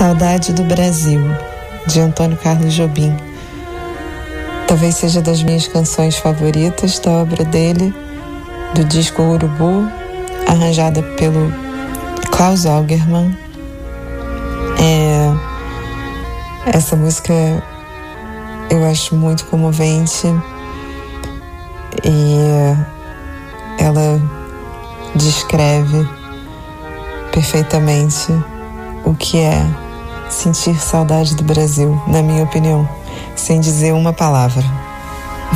Saudade do Brasil, de Antônio Carlos Jobim. Talvez seja das minhas canções favoritas da obra dele, do disco Urubu, arranjada pelo Klaus Augerman. Essa música eu acho muito comovente e ela descreve perfeitamente o que é sentir saudade do Brasil, na minha opinião, sem dizer uma palavra.